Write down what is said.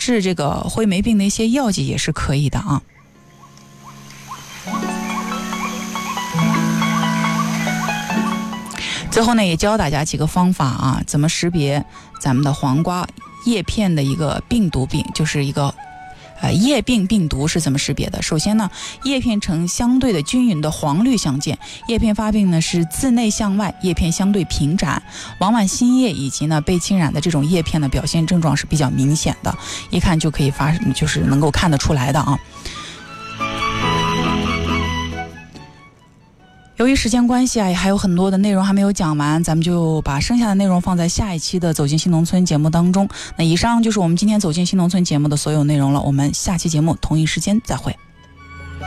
治这个灰霉病的一些药剂也是可以的啊。最后呢，也教大家几个方法啊，怎么识别咱们的黄瓜叶片的一个病毒病，就是一个叶病病毒是怎么识别的？首先呢，叶片呈相对的均匀的黄绿相间，叶片发病呢是自内向外，叶片相对平展，往往新叶以及呢被侵染的这种叶片的表现症状是比较明显的，一看就可以就是能够看得出来的啊。由于时间关系啊，也还有很多的内容还没有讲完，咱们就把剩下的内容放在下一期的走进新农村节目当中。那以上就是我们今天走进新农村节目的所有内容了，我们下期节目同一时间再会。